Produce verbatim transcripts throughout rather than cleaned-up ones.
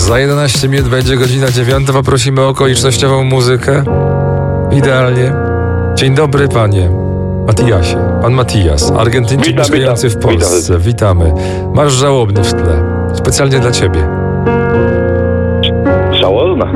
Za jedenaście minut będzie godzina dziewiąta. Poprosimy o okolicznościową muzykę. Idealnie. Dzień dobry, panie Matiasie. Pan Matias, Argentyńczyk Witam, mieszkający witam, w Polsce. witam. Witamy. Marsz żałobny w tle. Specjalnie dla ciebie. Żałobna.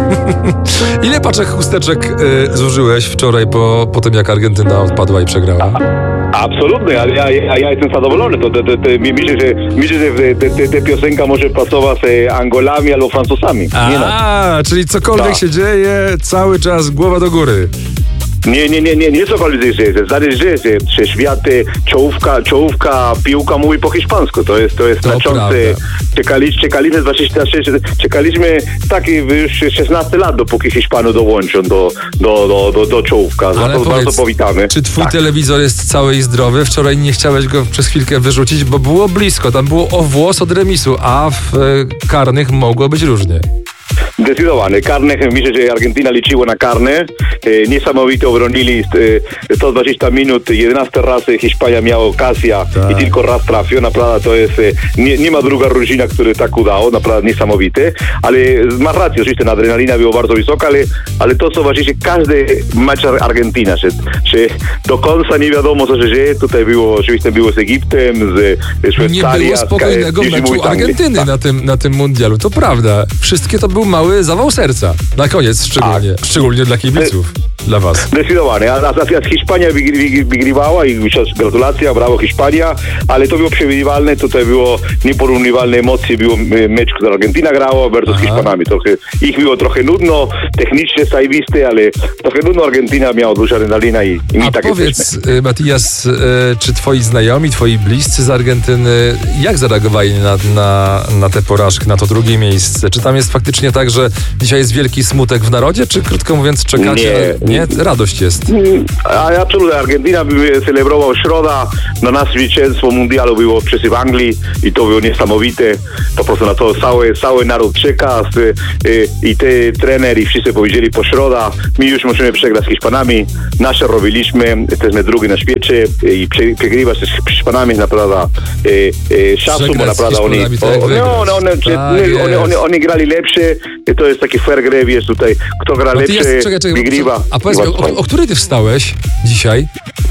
Ile paczek chusteczek y, zużyłeś wczoraj po, po tym, jak Argentyna odpadła i przegrała? Absolutnie, ale ja, ja, ja jestem zadowolony. To, to, to, to, myślę, że, myślę, że te, te, te piosenka może pasować z Angolami albo Francuzami. Nie, no. A, czyli cokolwiek Tak. się dzieje, cały czas głowa do góry. nie, nie, nie, nie, nie cokolwiek się dzieje. Zależy, że, że świat, czołówka, czołówka, piłka mówi po hiszpańsku. To jest, to jest To znaczące. Czekali, czekaliśmy, dwadzieścia sześć, czekaliśmy taki już szesnaście lat, dopóki Hiszpanu dołączą do, do, do, do, do czołówka. Za Ale to powiedz, bardzo powitamy. czy twój Tak. telewizor jest cały i zdrowy? Wczoraj nie chciałeś go przez chwilkę wyrzucić, bo było blisko. Tam było o włos od remisu, a w e, karnych mogło być różnie. Zdecydowanie. Karnych, myślę, że Argentyna liczyła na karne. E, niesamowite obronili e, sto dwadzieścia minut, jedenaście razy Hiszpania miała okazję Tak. i tylko raz trafił. Naprawdę to jest, e, nie, nie ma druga drużyna, która tak udało, naprawdę niesamowite. Ale masz rację, oczywiście adrenalina była bardzo wysoka, ale, ale to co właśnie każdy mecz Argentyna, że, że do końca nie wiadomo co się dzieje. Tutaj było, oczywiście było z Egiptem, z Szwajcarią. Nie było spokojnego meczu Argentyny na tym, na tym mundialu. To prawda. Wszystkie to był mały zawał serca. Na koniec szczególnie. Szczególnie dla kibiców. Dla was. Zdecydowanie. A, a, a Hiszpania wygry- wygrywała i gratulacja, brawo Hiszpania, ale to było przewidywalne, tutaj było nieporównywalne emocje, było mecz, który Argentyna grała versus Hiszpanami. Trochę, ich było trochę nudno, technicznie zajebiste, ale trochę nudno. Argentyna miała dużo adrenalina i, i mi A tak powiedz, jesteśmy. y, Matias, y, czy twoi znajomi, twoi bliscy z Argentyny, jak zareagowali na, na, na tę porażkę, na to drugie miejsce? Czy tam jest faktycznie tak, że dzisiaj jest wielki smutek w narodzie, czy krótko mówiąc czekacie? Nie. Nie? Radość jest. A absolutnie, Argentyna by celebrował środa, na nas zwycięstwo mundialu było przeciw Anglii i to było niesamowite. To po prostu na to cały, cały naród czeka z, y, i te trener i wszyscy powiedzieli po środa, my już musimy przegrać z Hiszpanami, nasze robiliśmy, jesteśmy drugi na świecie i prze, przegrywać z Hiszpanami naprawdę y, y, szacun, bo naprawdę oni, Hiszpanami to jak o, wygrać. no, one, one, czy, Tak nie, oni, jest. oni, oni grali lepsze, i to jest taki fair grę, wiesz, tutaj kto gra Matias, lepsze, czekaj, czekaj, wygrywa. a powiedz mi, o, o, o której ty wstałeś dzisiaj?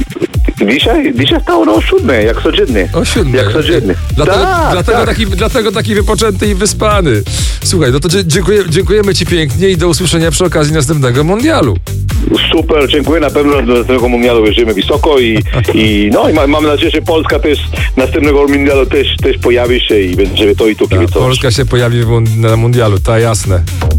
Dzisiaj, dzisiaj stało o siódmej, jak codziennie. O siódmej. Jak codziennie. Dlatego, tak, dlatego, tak. Taki, dlatego taki wypoczęty i wyspany. Słuchaj, no to dzie- dziękuję, dziękujemy ci pięknie i do usłyszenia przy okazji następnego mundialu. Super, dziękuję. Na pewno do tego mundialu wierzymy wysoko i, i no i ma, mam nadzieję, że Polska też następnego mundialu też, też pojawi się i będziemy to i to Ta, kibicować. Polska się pojawi w mun- na mundialu, to jasne.